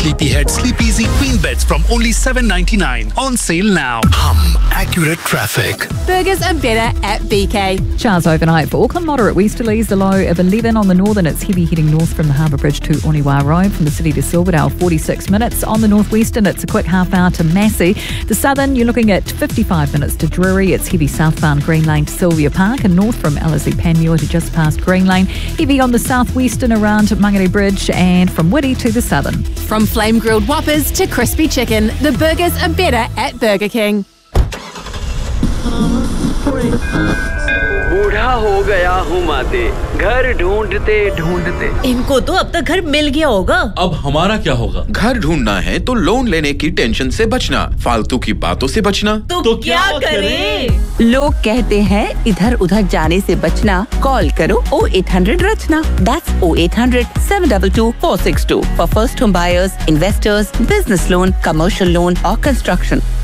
Sleepyhead Sleep Easy Queen Beds from only $7.99. On sale now. Accurate traffic. Burgers are better at BK. Showers overnight for Auckland, moderate westerlies, the low of 11 on the northern. It's heavy heading north from the Harbour Bridge to Oniwa Road, from the city to Silverdale, 46 minutes. On the northwestern, it's a quick half hour to Massey. The southern, you're looking at 55 minutes to Drury. It's heavy southbound Green Lane to Sylvia Park, and north from Ellerslie Panmure to just past Green Lane. Heavy on the southwestern around Mangere Bridge, and from Whitty to the southern. From flame grilled Whoppers to crispy chicken, the burgers are better at Burger King. बूढ़ा हो गया हूँ माते, घर ढूंढते ढूंढते। इनको तो अब तक घर मिल गया होगा। अब हमारा क्या होगा? घर ढूंढना है तो लोन लेने की टेंशन से बचना, फालतू की बातों से बचना। तो क्या करें? लोग कहते हैं इधर उधर जाने से बचना, कॉल करो 0800 रचना। That's 0800 722 462 for first home buyers, investors, business loan, commercial loan or construction.